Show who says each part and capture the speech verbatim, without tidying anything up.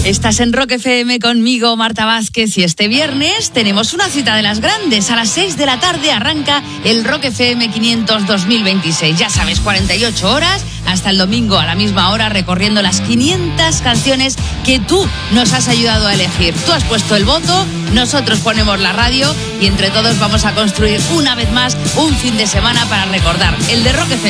Speaker 1: Estás en Rock F M conmigo, Marta Vázquez, y este viernes tenemos una cita de las grandes. A las seis de la tarde arranca el Rock F M quinientos dos mil veintiséis. Ya sabes, cuarenta y ocho horas hasta el domingo a la misma hora, recorriendo las quinientas canciones que tú nos has ayudado a elegir. Tú has puesto el voto, nosotros ponemos la radio y entre todos vamos a construir una vez más un fin de semana para recordar el de Rock F M.